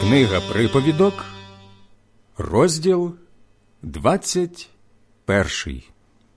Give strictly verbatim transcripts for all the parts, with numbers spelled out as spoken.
Книга Приповідок, розділ двадцять перший.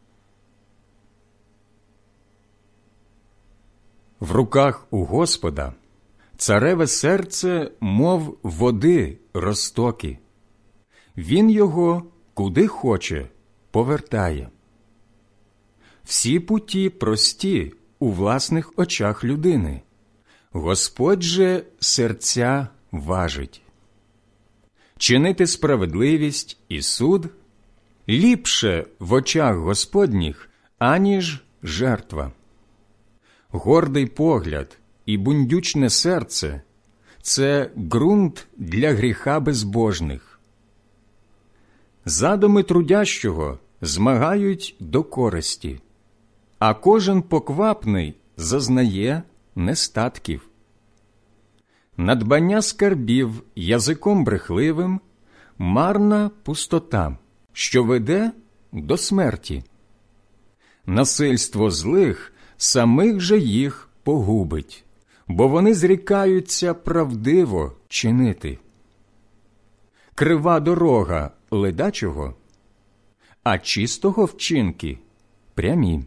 В руках у Господа цареве серце, мов води розтоки. Він його, куди хоче, повертає. Всі путі прості у власних очах людини. Господь же серця важить. Чинити справедливість і суд ліпше в очах Господніх, аніж жертва. Гордий погляд і бундючне серце – це ґрунт для гріха безбожних. Задуми трудящого змагають до користі, а кожен поквапний зазнає нестатків. Надбання скарбів язиком брехливим – марна пустота, що веде до смерті. Насильство злих самих же їх погубить, бо вони зрікаються правдиво чинити. Крива дорога ледачого, а чистого вчинки прямі.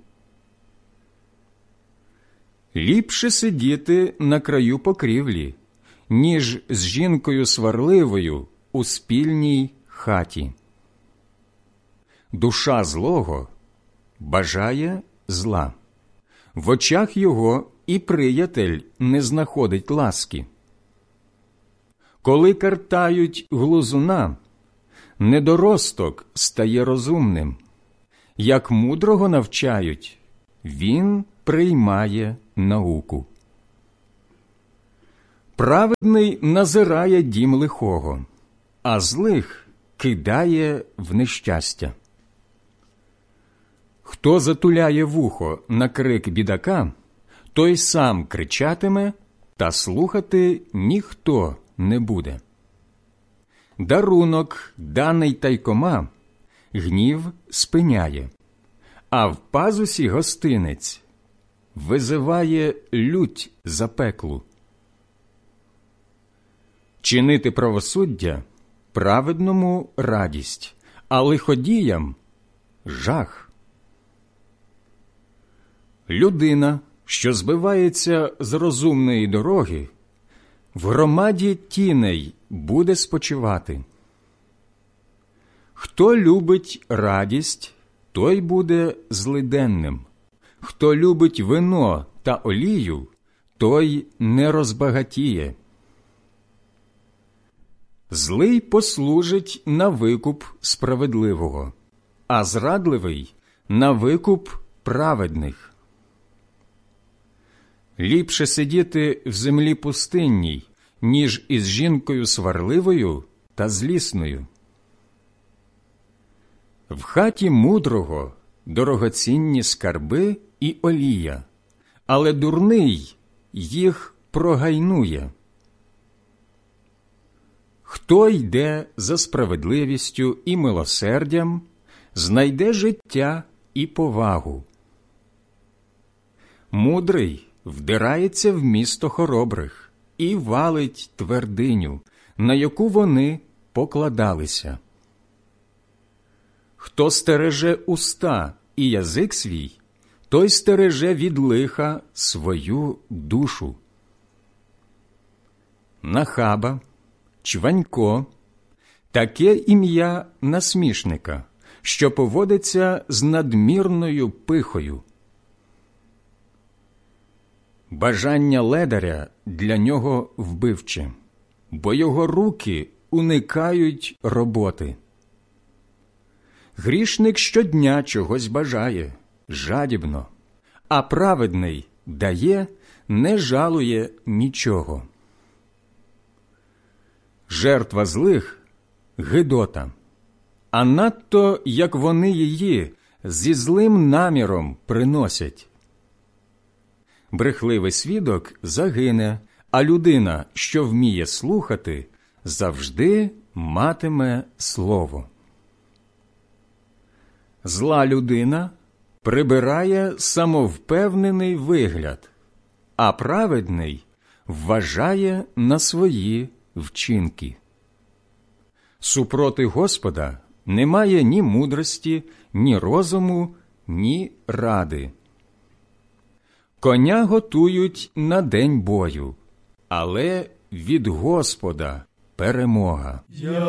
Ліпше сидіти на краю покрівлі, ніж з жінкою сварливою у спільній хаті. Душа злого бажає зла. В очах його і приятель не знаходить ласки. Коли картають глузуна, недоросток стає розумним. Як мудрого навчають, він приймає науку. Праведний назирає дім лихого, а злих кидає в нещастя. Хто затуляє вухо на крик бідака, той сам кричатиме, та слухати ніхто не буде. Дарунок, даний тайкома, гнів спиняє, а в пазусі гостинець визиває лють запеклу. Чинити правосуддя праведному радість, а лиходіям жах. Людина, що збивається з розумної дороги, в громаді тіней буде спочивати. Хто любить радість, той буде злиденним. Хто любить вино та олію, той не розбагатіє. Злий послужить на викуп справедливого, а зрадливий – на викуп праведних. Ліпше сидіти в землі пустинній, ніж із жінкою сварливою та злісною. В хаті мудрого дорогоцінні скарби і олія, але дурний їх прогайнує. Хто йде за справедливістю і милосердям, знайде життя і повагу. Мудрий вдирається в місто хоробрих і валить твердиню, на яку вони покладалися. Хто стереже уста і язик свій, той стереже від лиха свою душу. Нахаба, чванько – таке ім'я насмішника, що поводиться з надмірною пихою. Бажання ледаря для нього вбивче, бо його руки уникають роботи. Грішник щодня чогось бажає, жадібно, а праведний дає, не жалує нічого. Жертва злих – гидота, а надто, як вони її зі злим наміром приносять. Брехливий свідок загине, а людина, що вміє слухати, завжди матиме слово. Зла людина прибирає самовпевнений вигляд, а праведний вважає на свої вчинки. Супроти Господа немає ні мудрості, ні розуму, ні ради. Коня готують на день бою, але від Господа перемога.